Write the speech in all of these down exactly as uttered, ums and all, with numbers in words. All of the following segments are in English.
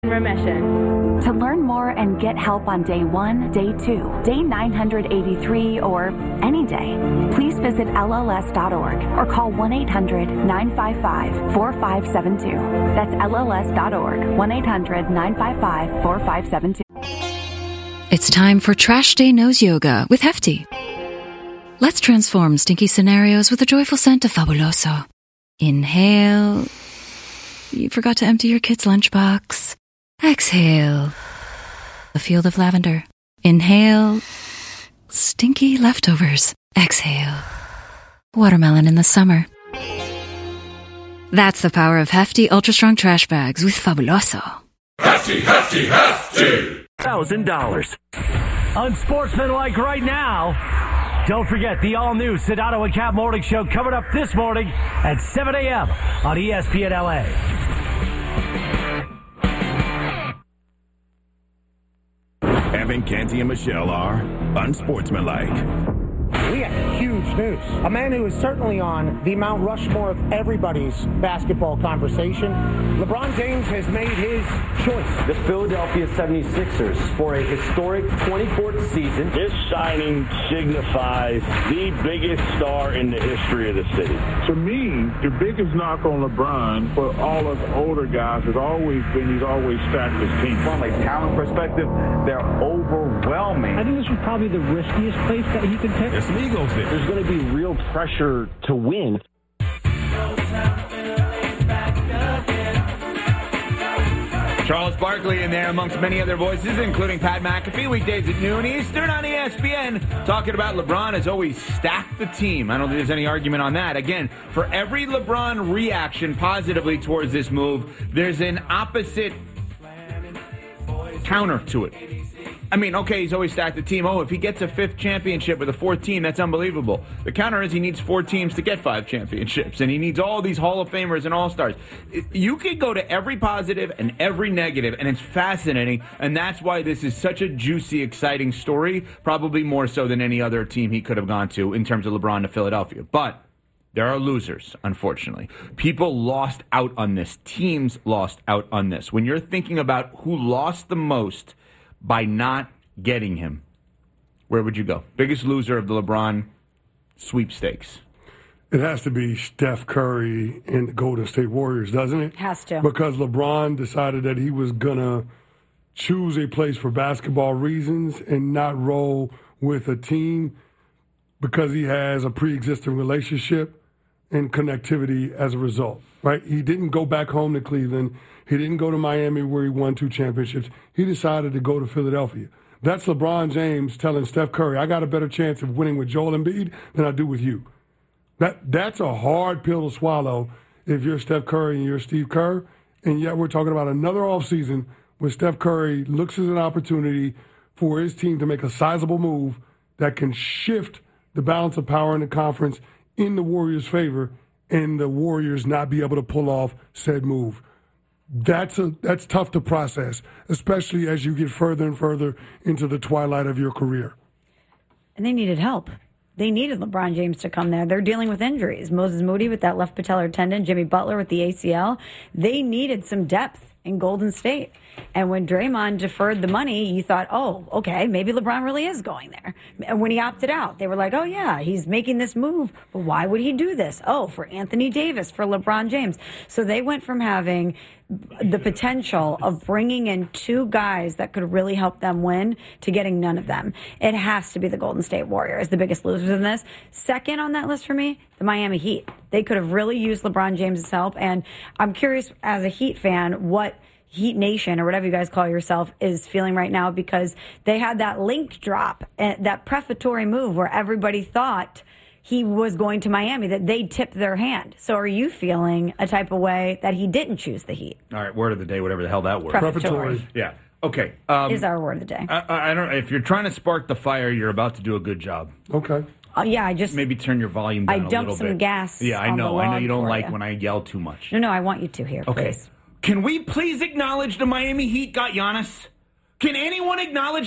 remission. To learn more and get help on day one, day two, day nine hundred eighty-three, or any day, please visit L L S dot org or call one eight hundred nine five five four five seven two. That's L L S dot org, one eight hundred nine five five four five seven two. It's time for Trash Day Nose Yoga with Hefty. Let's transform stinky scenarios with the joyful scent of Fabuloso. Inhale. You forgot to empty your kid's lunchbox. Exhale. A field of lavender. Inhale. Stinky leftovers. Exhale. Watermelon in the summer. That's the power of Hefty Ultra Strong Trash Bags with Fabuloso. Hefty, hefty, hefty! Thousand dollars. Unsportsmanlike right now. Don't forget the all-new Sedano and Cap Morning Show coming up this morning at seven a.m. on E S P N L A. Evan, Canty, and Michelle are unsportsmanlike. We have huge news. A man who is certainly on the Mount Rushmore of everybody's basketball conversation. LeBron James has made his choice. The Philadelphia seventy-sixers for a historic twenty-fourth season. This signing signifies the biggest star in the history of the city. To me, the biggest knock on LeBron for all of the older guys has always been he's always stacked his team. From a talent perspective, they're overwhelming. I think this was probably the riskiest place that he could pick. Yes, Migos did. There's going to be real pressure to win. Charles Barkley in there amongst many other voices, including Pat McAfee, weekdays at noon Eastern on E S P N, talking about LeBron has always stacked the team. I don't think there's any argument on that. Again, for every LeBron reaction positively towards this move, there's an opposite counter to it. I mean, okay, he's always stacked the team. Oh, if he gets a fifth championship with a fourth team, that's unbelievable. The counter is he needs four teams to get five championships, and he needs all these Hall of Famers and All-Stars. You could go to every positive and every negative, and it's fascinating, and that's why this is such a juicy, exciting story, probably more so than any other team he could have gone to in terms of LeBron to Philadelphia. But there are losers, unfortunately. People lost out on this. Teams lost out on this. When you're thinking about who lost the most by not getting him, where would you go? Biggest loser of the LeBron sweepstakes. It has to be Steph Curry and the Golden State Warriors, doesn't it? Has to. Because LeBron decided that he was going to choose a place for basketball reasons and not roll with a team because he has a pre-existing relationship and connectivity as a result, right? He didn't go back home to Cleveland. He didn't go to Miami where he won two championships. He decided to go to Philadelphia. That's LeBron James telling Steph Curry, I got a better chance of winning with Joel Embiid than I do with you. That That's a hard pill to swallow if you're Steph Curry and you're Steve Kerr. And yet we're talking about another offseason where Steph Curry looks as an opportunity for his team to make a sizable move that can shift the balance of power in the conference in the Warriors' favor and the Warriors not be able to pull off said move. That's a that's tough to process, especially as you get further and further into the twilight of your career. And they needed help. They needed LeBron James to come there. They're dealing with injuries. Moses Moody with that left patellar tendon, Jimmy Butler with the A C L. They needed some depth in Golden State. And when Draymond deferred the money, you thought, oh, okay, maybe LeBron really is going there. And when he opted out, they were like, oh, yeah, he's making this move. But why would he do this? Oh, for Anthony Davis, for LeBron James. So they went from having the potential of bringing in two guys that could really help them win to getting none of them. It has to be the Golden State Warriors, the biggest losers in this. Second on that list for me, the Miami Heat. They could have really used LeBron James' help. And I'm curious, as a Heat fan, what Heat Nation, or whatever you guys call yourself, is feeling right now, because they had that link drop, that prefatory move where everybody thought he was going to Miami, that they tipped their hand. So are you feeling a type of way that he didn't choose the Heat? All right, word of the day, whatever the hell that word. Prefatory. Yeah. Okay. Um, is our word of the day. I, I don't. If you're trying to spark the fire, you're about to do a good job. Okay. Uh, yeah, I just maybe turn your volume down I a little bit. I dumped some gas. Yeah, I on know. the I know you don't like you. when I yell too much. No, no, I want you to here. Okay. Please. Can we please acknowledge the Miami Heat got Giannis? Can anyone acknowledge that?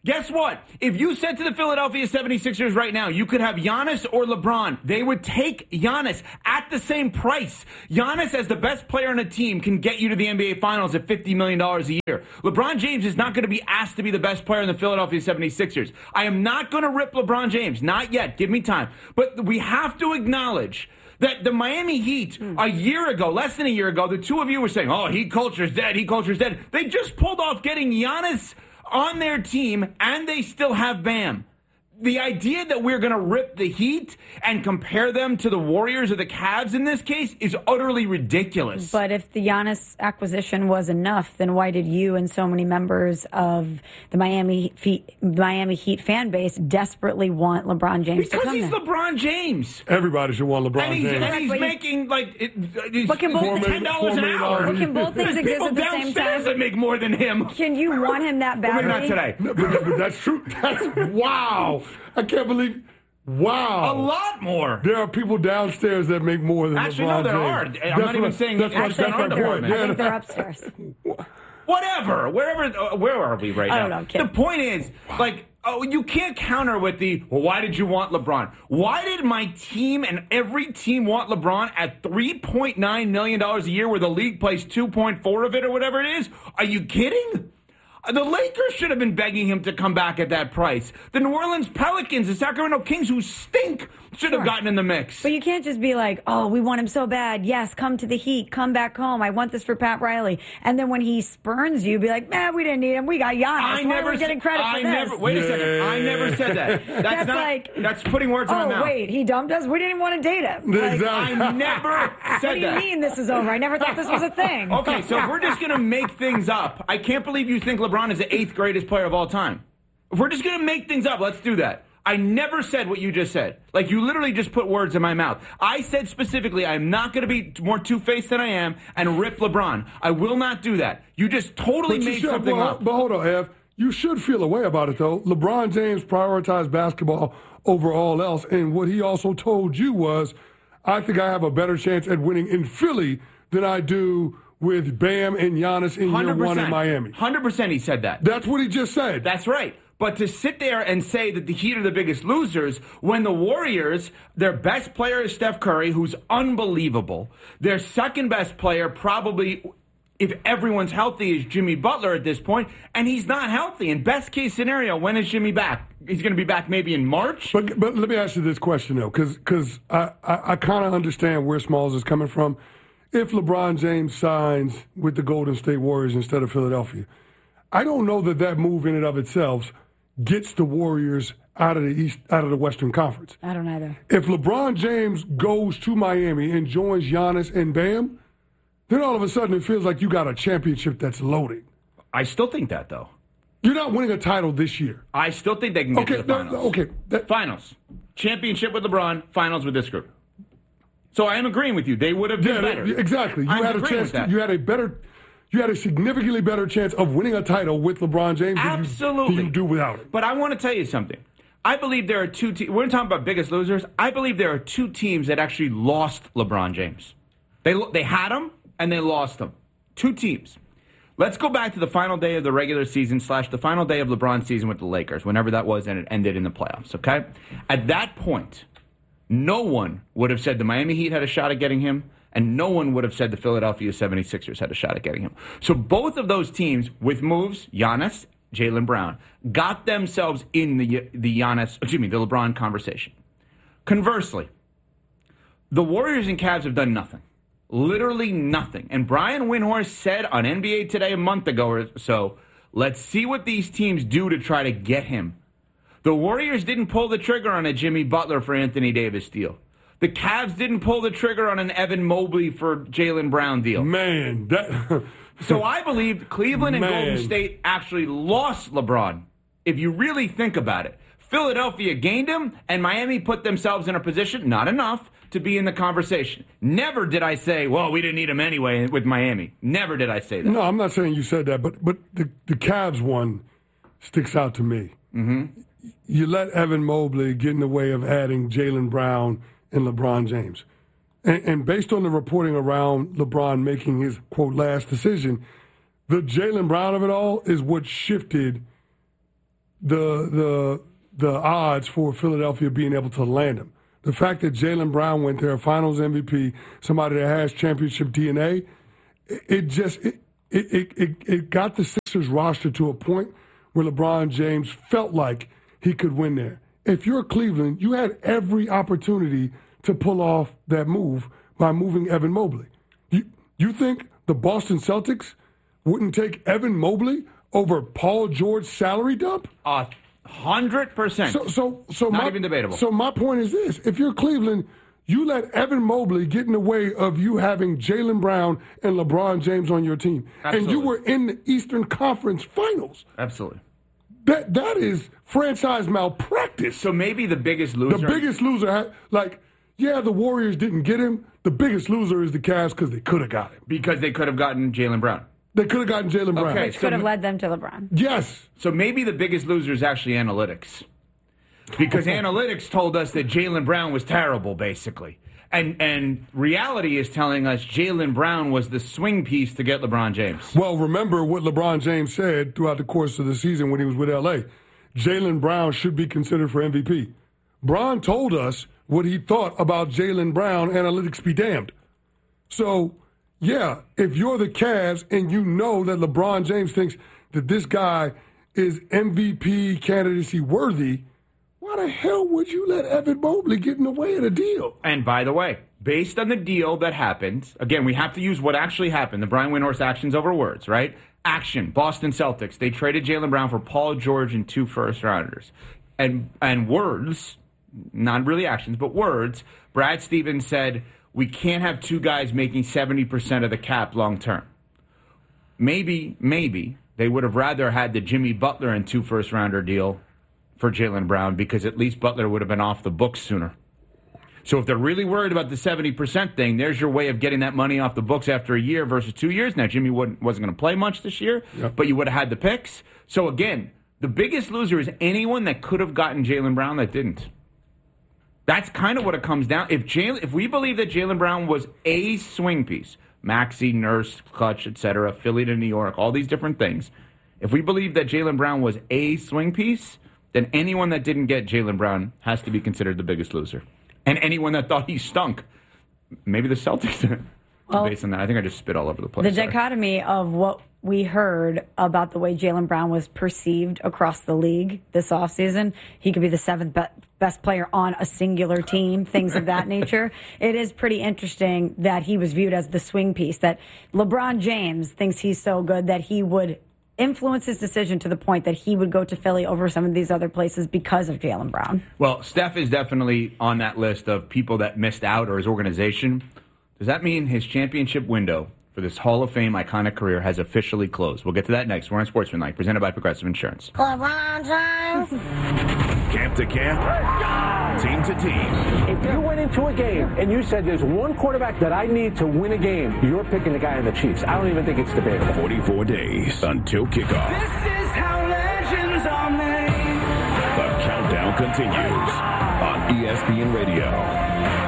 Guess what? If you said to the Philadelphia seventy-sixers right now, you could have Giannis or LeBron, they would take Giannis at the same price. Giannis, as the best player on a team, can get you to the N B A Finals at fifty million dollars a year. LeBron James is not going to be asked to be the best player in the Philadelphia seventy-sixers. I am not going to rip LeBron James. Not yet. Give me time. But we have to acknowledge that the Miami Heat, a year ago, less than a year ago, the two of you were saying, oh, Heat culture's dead, Heat culture's dead. They just pulled off getting Giannis on their team, and they still have Bam. The idea that we're going to rip the Heat and compare them to the Warriors or the Cavs in this case is utterly ridiculous. But if the Giannis acquisition was enough, then why did you and so many members of the Miami Heat, Miami Heat fan base desperately want LeBron James because to come he's there? LeBron James. Everybody should want LeBron and he's, James. And he's making like it, it's But can both- ten dollars an hour. But can both things There's exist people at the same downstairs time? that make more than him. Can you want him that badly? Maybe not today. No, but, but that's true. That's, wow. I can't believe. Wow. A lot more. There are people downstairs that make more than Actually, LeBron no, there James. are. I'm That's not what- even saying that's it's what- just that's in my our point. department. I think they're upstairs. Whatever, wherever, uh, where are we right I now? don't know, kid. The point is, like, oh, you can't counter with the, well, why did you want LeBron? Why did my team and every team want LeBron at three point nine million dollars a year where the league plays two point four of it or whatever it is? Are you kidding? The Lakers should have been begging him to come back at that price. The New Orleans Pelicans, the Sacramento Kings, who stink, should have Sure. gotten in the mix. But you can't just be like, oh, we want him so bad. Yes, come to the Heat. Come back home. I want this for Pat Riley. And then when he spurns you, be like, man, we didn't need him. We got Giannis. I Why never are we getting said- credit I for this? never, wait a second. I never said that. That's, That's not, like- that's putting words in my Oh, mouth. wait, he dumped us? We didn't even want to date him. Like, Exactly. I never said what do you that. mean this is over? I never thought this was a thing. Okay, so if we're just going to make things up, I can't believe you think LeBron is the eighth greatest player of all time. If we're just going to make things up, let's do that. I never said what you just said. Like, you literally just put words in my mouth. I said specifically, I'm not going to be more two-faced than I am and rip LeBron. I will not do that. You just totally But you made should- something well, up. But hold on, Ev. You should feel a way about it, though. LeBron James prioritized basketball over all else. And what he also told you was, I think I have a better chance at winning in Philly than I do with Bam and Giannis in year one in Miami. one hundred percent he said that. That's what he just said. That's right. But to sit there and say that the Heat are the biggest losers when the Warriors, their best player is Steph Curry, who's unbelievable. Their second best player, probably, if everyone's healthy, is Jimmy Butler at this point, and he's not healthy. In best case scenario, when is Jimmy back? He's going to be back maybe in March? But but let me ask you this question, though, because I, I, I kind of understand where Smalls is coming from. If LeBron James signs with the Golden State Warriors instead of Philadelphia, I don't know that that move in and of itself gets the Warriors out of the East, out of the Western Conference. I don't either. If LeBron James goes to Miami and joins Giannis and Bam, then all of a sudden it feels like you got a championship that's loaded. I still think that, though. You're not winning a title this year. I still think they can get Okay, to the that- finals. okay, that- finals. Championship with LeBron, finals with this group. So I am agreeing with you. They would have been Yeah, better. exactly. You I'm had a agreeing chance. with that. You had a better. You had a significantly better chance of winning a title with LeBron James than you, Absolutely. than you do without it. But I want to tell you something. I believe there are two teams. We're talking about biggest losers. I believe there are two teams that actually lost LeBron James. They they had him and they lost him. Two teams. Let's go back to the final day of the regular season slash the final day of LeBron's season with the Lakers, whenever that was, and it ended in the playoffs, okay? At that point, no one would have said the Miami Heat had a shot at getting him, and no one would have said the Philadelphia seventy-sixers had a shot at getting him. So both of those teams, with moves, Giannis, Jaylen Brown, got themselves in the the Giannis, excuse me, the LeBron conversation. Conversely, the Warriors and Cavs have done nothing. Literally nothing. And Brian Windhorst said on N B A Today a month ago or so, let's see what these teams do to try to get him. The Warriors didn't pull the trigger on a Jimmy Butler for Anthony Davis deal. The Cavs didn't pull the trigger on an Evan Mobley for Jaylen Brown deal. Man, that. So I believe Cleveland and Man. Golden State actually lost LeBron, if you really think about it. Philadelphia gained him, and Miami put themselves in a position, not enough, to be in the conversation. Never did I say, well, we didn't need him anyway with Miami. Never did I say that. No, I'm not saying you said that, but but the, the Cavs one sticks out to me. Mm-hmm. You let Evan Mobley get in the way of adding Jaylen Brown and LeBron James. And, and based on the reporting around LeBron making his, quote, last decision, the Jaylen Brown of it all is what shifted the the the odds for Philadelphia being able to land him. The fact that Jaylen Brown went there, Finals M V P, somebody that has championship D N A, it, it just it, it it it got the Sixers roster to a point where LeBron James felt like he could win there. If you're Cleveland, you had every opportunity to pull off that move by moving Evan Mobley. You you think the Boston Celtics wouldn't take Evan Mobley over Paul George's salary dump? A hundred percent. So, so, so not my, even debatable. So my point is this: if you're Cleveland, you let Evan Mobley get in the way of you having Jaylen Brown and LeBron James on your team, Absolutely. and you were in the Eastern Conference Finals. Absolutely. That that is franchise malpractice. So maybe the biggest loser. The biggest loser, had, like, yeah, the Warriors didn't get him. The biggest loser is the Cavs because they could have got him. Because they could have gotten Jaylen Brown. They could have gotten Jaylen Brown. Okay, Which so could have led them to LeBron. Yes. So maybe the biggest loser is actually analytics. Because analytics told us that Jaylen Brown was terrible, basically. And and reality is telling us Jaylen Brown was the swing piece to get LeBron James. Well, remember what LeBron James said throughout the course of the season when he was with L A. Jaylen Brown should be considered for M V P. Bron told us what he thought about Jaylen Brown, analytics be damned. So, yeah, if you're the Cavs and you know that LeBron James thinks that this guy is M V P candidacy worthy, why the hell would you let Evan Mobley get in the way of the deal? And by the way, based on the deal that happened, again, we have to use what actually happened, the Brian Windhorst actions over words, right? Action, Boston Celtics. They traded Jaylen Brown for Paul George and two first-rounders. And and words, not really actions, but words, Brad Stevens said, we can't have two guys making seventy percent of the cap long-term. Maybe, maybe they would have rather had the Jimmy Butler and two first-rounder deal for Jaylen Brown because at least Butler would have been off the books sooner. So if they're really worried about the seventy percent thing, there's your way of getting that money off the books after a year versus two years. Now, Jimmy wouldn't, wasn't going to play much this year, yep. but you would have had the picks. So again, the biggest loser is anyone that could have gotten Jaylen Brown that didn't. That's kind of what it comes down. If Jaylen, if we believe that Jaylen Brown was a swing piece, Maxey, Nurse, Clutch, et cetera, Philly to New York, all these different things, if we believe that Jaylen Brown was a swing piece, then anyone that didn't get Jaylen Brown has to be considered the biggest loser. And anyone that thought he stunk, maybe the Celtics, well, based on that. I think I just spit all over the place. The Sorry. dichotomy of what we heard about the way Jaylen Brown was perceived across the league this offseason, he could be the seventh be- best player on a singular team, things of that nature. It is pretty interesting that he was viewed as the swing piece, that LeBron James thinks he's so good that he would influence his decision to the point that he would go to Philly over some of these other places because of Jaylen Brown. Well, Steph is definitely on that list of people that missed out, or his organization. Does that mean his championship window for this Hall of Fame iconic career has officially closed? We'll get to that next. We're on Sportsmanlike, presented by Progressive Insurance. LeBron James. Camp to camp, team to team. If you went into a game and you said there's one quarterback that I need to win a game, you're picking the guy in the Chiefs. I don't even think it's debatable. forty-four days until kickoff. This is how legends are made. The countdown continues on E S P N Radio.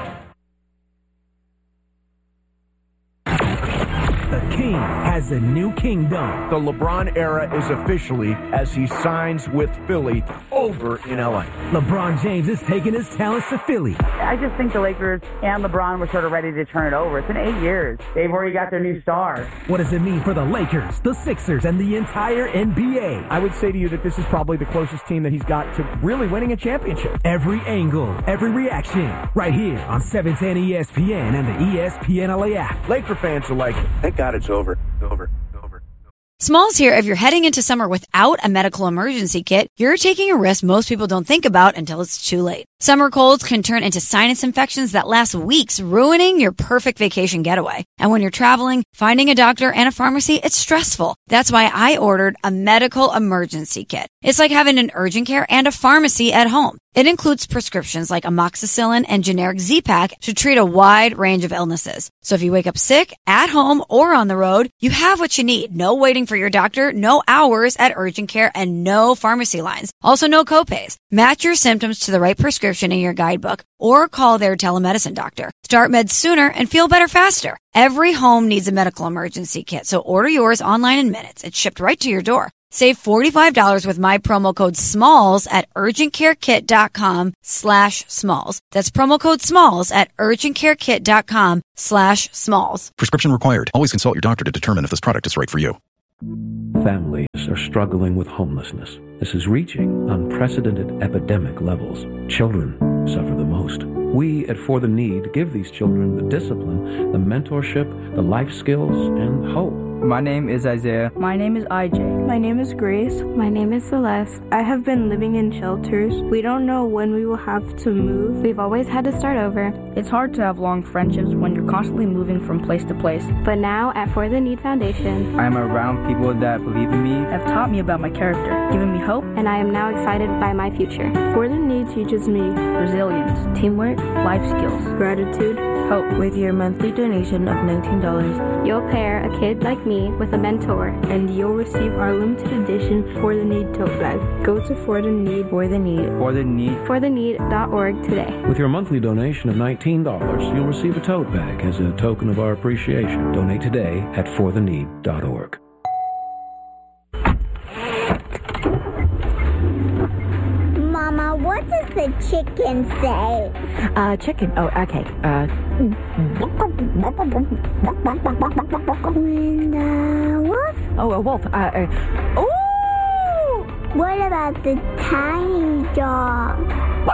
The king has a new kingdom. The LeBron era is officially as he signs with Philly over in L A. LeBron James is taking his talents to Philly. I just think the Lakers and LeBron were sort of ready to turn it over. It's been eight years. They've already got their new star. What does it mean for the Lakers, the Sixers, and the entire N B A? I would say to you that this is probably the closest team that he's got to really winning a championship. Every angle, every reaction, right here on seven ten E S P N and the E S P N L A app. Laker fans are like, thank God it's over, over. Smalls here. If you're heading into summer without a medical emergency kit, you're taking a risk most people don't think about until it's too late. Summer colds can turn into sinus infections that last weeks, ruining your perfect vacation getaway. And when you're traveling, finding a doctor and a pharmacy, it's stressful. That's why I ordered a medical emergency kit. It's like having an urgent care and a pharmacy at home. It includes prescriptions like amoxicillin and generic Z-Pak to treat a wide range of illnesses. So if you wake up sick, at home, or on the road, you have what you need. No waiting for your doctor, no hours at urgent care, and no pharmacy lines. Also, no copays. Match your symptoms to the right prescription in your guidebook or call their telemedicine doctor. Start meds sooner and feel better faster. Every home needs a medical emergency kit, so order yours online in minutes. It's shipped right to your door. Save forty-five dollars with my promo code SMALLS at urgentcarekit.com slash smalls. That's promo code SMALLS at urgentcarekit.com slash smalls. Prescription required. Always consult your doctor to determine if this product is right for you. Families are struggling with homelessness. This is reaching unprecedented epidemic levels. Children suffer the most. We at For the Need give these children the discipline, the mentorship, the life skills, and hope. My name is Isaiah. My name is I J. My name is Grace. My name is Celeste. I have been living in shelters. We don't know when we will have to move. We've always had to start over. It's hard to have long friendships when you're constantly moving from place to place. But now at For the Need Foundation, I am around people that believe in me, have taught me about my character, given me hope, and I am now excited by my future. For the Need teaches me resilience, teamwork, life skills, gratitude, hope. With your monthly donation of nineteen dollars, you'll pair a kid like me with a mentor, and you'll receive our limited edition For the Need tote bag. Go to For the Need, For the Need, For the Need, for the need dot org today. With your monthly donation of nineteen dollars, you'll receive a tote bag as a token of our appreciation. Donate today at for the need dot org. Mama, what does the chicken say? Uh, chicken. Oh, okay. Uh, And the wolf? oh, a wolf. Uh, uh, ooh! What about the tiny dog?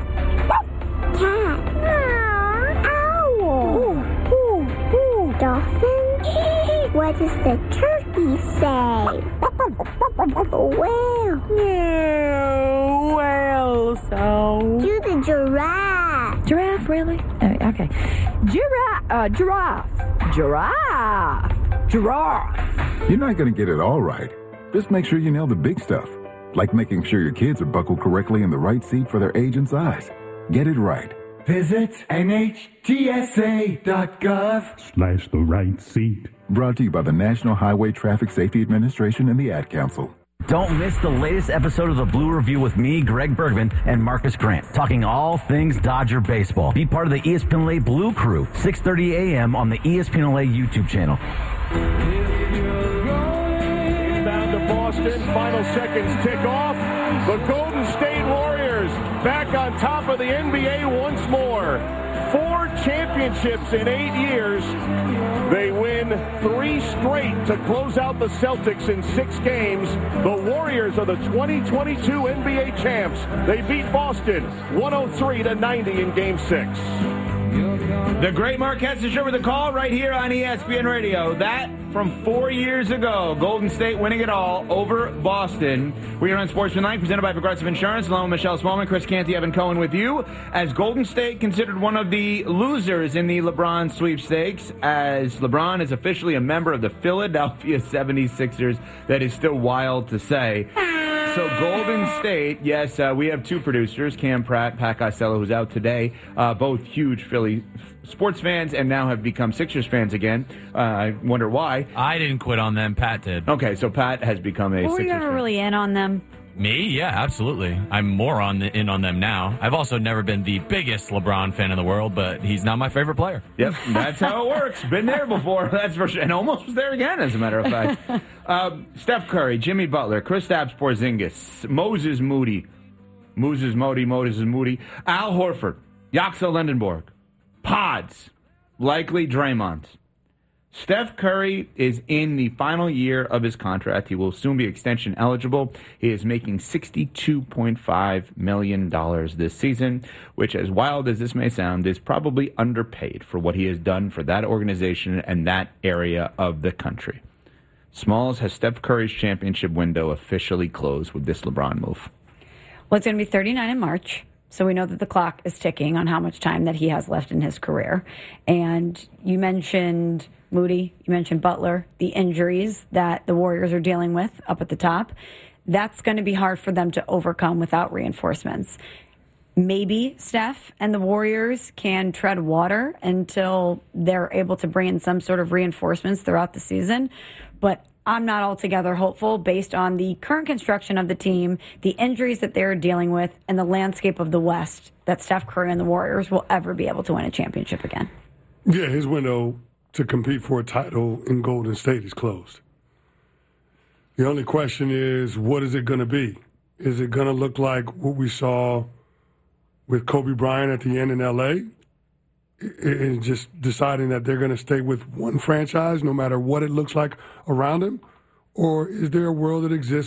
Cat? Owl? Ooh, ooh, ooh. Dolphin? What does the turkey say? Whale? Yeah, whale sound. Do the giraffe. Giraffe, really? Oh, okay. Giraffe. Uh, giraffe. Giraffe. Giraffe. You're not going to get it all right. Just make sure you nail the big stuff, like making sure your kids are buckled correctly in the right seat for their age and size. Get it right. Visit N H T S A dot gov Slash the right seat. Brought to you by the National Highway Traffic Safety Administration and the Ad Council. Don't miss the latest episode of the Blue Review with me, Greg Bergman, and Marcus Grant, talking all things Dodger baseball. Be part of the E S P N L A Blue Crew, six thirty a.m. on the E S P N L A YouTube channel. Inbound to Boston, final seconds tick off. The Golden State Warriors back on top of the N B A once more. Four championships in eight years. They win three straight to close out the Celtics in six games. The Warriors are the twenty twenty-two N B A champs. They beat Boston one oh three to ninety in game six. The great Mark Hestisher with a call right here on E S P N Radio. That from four years ago. Golden State winning it all over Boston. We are on Sportsmanlike, presented by Progressive Insurance, along with Michelle Smallman, Chris Canty, Evan Cohen with you. As Golden State considered one of the losers in the LeBron sweepstakes, as LeBron is officially a member of the Philadelphia seventy-sixers. That is still wild to say. So Golden State, yes, uh, we have two producers, Cam Pratt, Pat Costello, who's out today, uh, both huge Philly sports fans and now have become Sixers fans again. Uh, I wonder why. I didn't quit on them. Pat did. Okay, so Pat has become a Were Sixers you ever fan. really in on them? Me? Yeah, absolutely. I'm more on the, in on them now. I've also never been the biggest LeBron fan in the world, but he's not my favorite player. Yep, that's how it works. Been there before, that's for sure. And almost was there again, as a matter of fact. uh, Steph Curry, Jimmy Butler, Kristaps Porzingis, Moses Moody, Moses Moody, Moses Moody, Al Horford, Yaxo Lendenborg, Pods, likely Draymond. Steph Curry is in the final year of his contract. He will soon be extension eligible. He is making sixty-two point five million dollars this season, which, as wild as this may sound, is probably underpaid for what he has done for that organization and that area of the country. Smalls, has Steph Curry's championship window officially closed with this LeBron move? Well, it's going to be thirty-nine in March. So we know that the clock is ticking on how much time that he has left in his career. And you mentioned Moody, you mentioned Butler, the injuries that the Warriors are dealing with up at the top. That's going to be hard for them to overcome without reinforcements. Maybe Steph and the Warriors can tread water until they're able to bring in some sort of reinforcements throughout the season. But I'm not altogether hopeful based on the current construction of the team, the injuries that they're dealing with, and the landscape of the West, that Steph Curry and the Warriors will ever be able to win a championship again. Yeah, his window to compete for a title in Golden State is closed. The only question is, what is it going to be? Is it going to look like what we saw with Kobe Bryant at the end in L A? And just deciding that they're going to stay with one franchise no matter what it looks like around him? Or is there a world that exists